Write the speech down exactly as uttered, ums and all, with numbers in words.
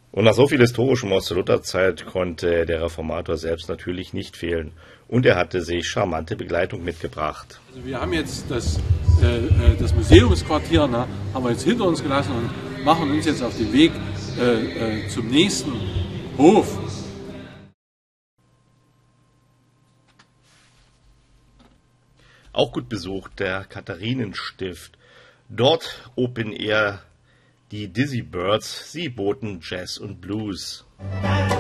Und nach so viel Historischem aus der Lutherzeit konnte der Reformator selbst natürlich nicht fehlen. Und er hatte sich charmante Begleitung mitgebracht. Also wir haben jetzt das, äh, das Museumsquartier, ne, haben wir jetzt hinter uns gelassen und machen uns jetzt auf den Weg äh, äh, zum nächsten Hof. Auch gut besucht der Katharinenstift. Dort Open Air die Dizzy Birds, sie boten Jazz und Blues.